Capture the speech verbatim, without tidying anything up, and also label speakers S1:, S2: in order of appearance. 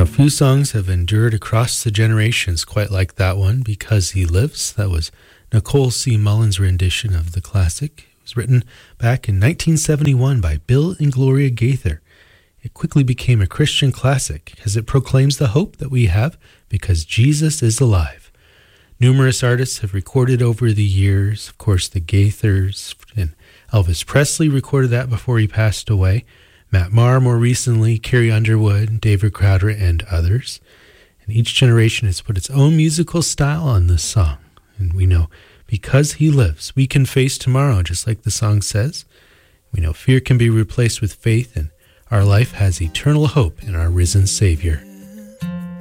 S1: Now, few songs have endured across the generations quite like that one, Because He Lives. That was Nicole C. Mullins' rendition of the classic. It was written back in nineteen seventy-one by Bill and Gloria Gaither. It quickly became a Christian classic as it proclaims the hope that we have because Jesus is alive. Numerous artists have recorded over the years. Of course, the Gaithers and Elvis Presley recorded that before he passed away. Matt Maher more recently, Carrie Underwood, David Crowder, and others. And each generation has put its own musical style on this song. And we know because He lives, we can face tomorrow, just like the song says. We know fear can be replaced with faith, and our life has eternal hope in our risen Savior.